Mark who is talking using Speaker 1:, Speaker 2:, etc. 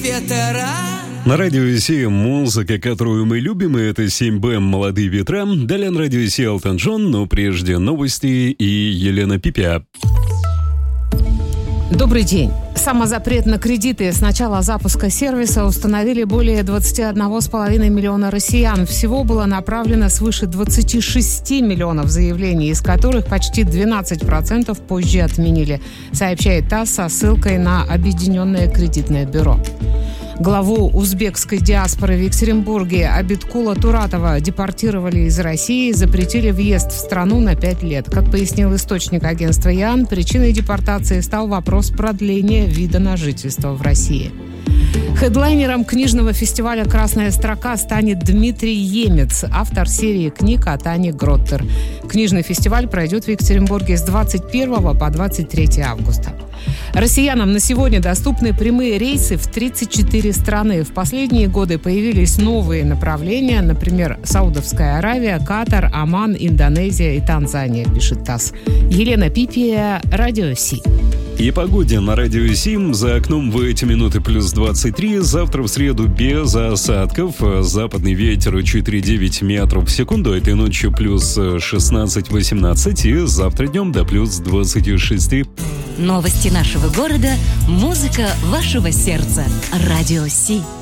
Speaker 1: ветра.
Speaker 2: На радио Си музыка, которую мы любим, и это 7БМ «Молодые ветра». Далее на радио Си Элтон Джон, но прежде новости и Елена Пипя.
Speaker 3: Добрый день. Самозапрет на кредиты с начала запуска сервиса установили более 21,5 миллиона россиян. Всего было направлено свыше 26 миллионов заявлений, из которых почти 12% позже отменили, сообщает ТАСС со ссылкой на Объединенное кредитное бюро. Главу узбекской диаспоры в Екатеринбурге Абиткула Туратова депортировали из России и запретили въезд в страну на 5 лет. Как пояснил источник агентства ЯН, причиной депортации стал вопрос продления вида на жительство в России. Хедлайнером книжного фестиваля «Красная строка» станет Дмитрий Емец, автор серии книг от Ани Гроттер. Книжный фестиваль пройдет в Екатеринбурге с 21 по 23 августа. Россиянам на сегодня доступны прямые рейсы в 34 страны. В последние годы появились новые направления, например, Саудовская Аравия, Катар, Оман, Индонезия и Танзания, пишет ТАСС. Елена Пипия, Радио Си.
Speaker 2: И погоде на радио Сим. За окном в эти минуты плюс 23. Завтра в среду без осадков. Западный ветер 4,9 метров в секунду. Этой ночью плюс 16-18. И завтра днем до плюс 26.
Speaker 4: Новости нашего города. Музыка вашего сердца. Радио Си.